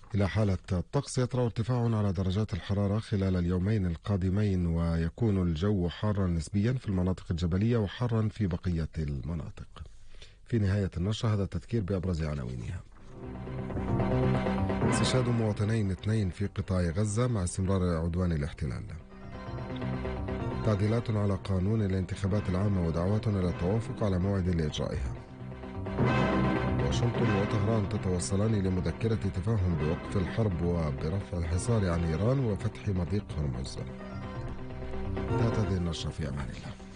إلى حالة الطقس، يطرأ ارتفاع على درجات الحرارة خلال اليومين القادمين، ويكون الجو حارا نسبيا في المناطق الجبلية وحارا في بقية المناطق. في نهاية النشرة هذا التذكير بأبرز عناوينها. استشهاد مواطنين اثنين في قطاع غزة مع استمرار عدوان الاحتلال. تعديلات على قانون الانتخابات العامة ودعوات إلى التوافق على موعد لإجرائها. واشنطن وطهران تتوصلان لمذكرة تفاهم بوقف الحرب وبرفع الحصار عن إيران وفتح مضيق هرمز. انتهت هذه النشرة، في أمان الله.